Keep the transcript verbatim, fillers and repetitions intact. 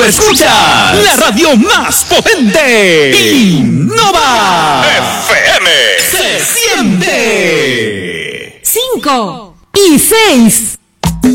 Tú escuchas la radio más potente. Innova F M. Se siente. Cinco y seis.